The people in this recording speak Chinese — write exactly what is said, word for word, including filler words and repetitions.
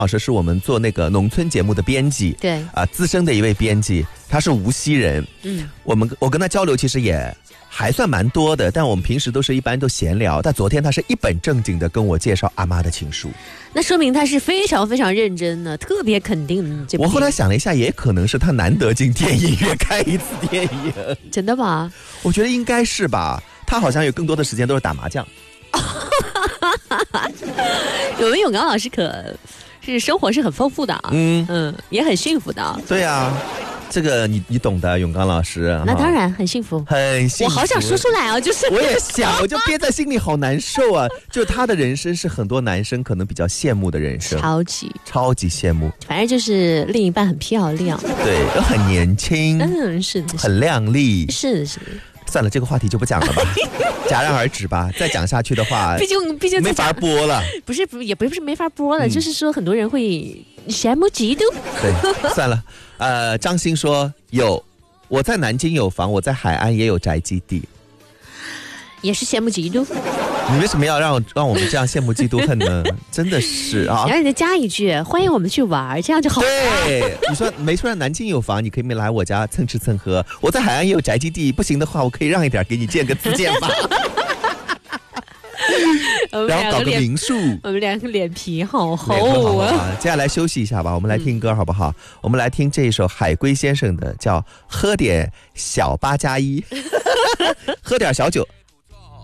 老师是我们做那个农村节目的编辑， 对啊、呃，资深的一位编辑，他是无锡人。 嗯， 我们我跟他交流其实也还算蛮多的，但我们平时都是一般都闲聊。但昨天他是一本正经的跟我介绍阿妈的情书， 那说明他是非常非常认真的，特别肯定这部。 我后来想了一下，也可能是他难得进电影院看一次电影。 真的吗？ 我觉得应该是吧。他好像有更多的时间都是打麻将。 我们永刚老师可是生活是很丰富的啊， 嗯嗯，也很幸福的。 对啊，这个你你懂的，永刚老师。 那当然很幸福， 很幸福。 我好想说出来啊，就是我也想，我就憋在心里，好难受啊。就他的人生是很多男生可能比较羡慕的人生， 超级超级羡慕。 反正就是另一半很漂亮， 对，又很年轻， 嗯，是的， 很靓丽， 是是。 算了，这个话题就不讲了吧，戛然而止吧。再讲下去的话， 毕竟毕竟没法播了。 不是，不是也不是没法播了，嗯、就是说很多人会羡慕嫉妒。 对，算了。呃，张欣说有，我在南京有房，我在海岸也有宅基地， 也是羡慕嫉妒。 你为什么要让让我们这样羡慕嫉妒恨呢？真的是啊！ 然后你再加一句，欢迎我们去玩，这样就好了。 对，你说没说南京有房，你可以没来我家蹭吃蹭喝。我在海岸也有宅基地，不行的话，我可以让一点给你建个自建吧。然后搞个民宿。 我们两个脸皮好厚啊！ 接下来休息一下吧，我们来听歌好不好？嗯、我们来听这一首海龟先生的，叫《喝点小八加一》，喝点小酒。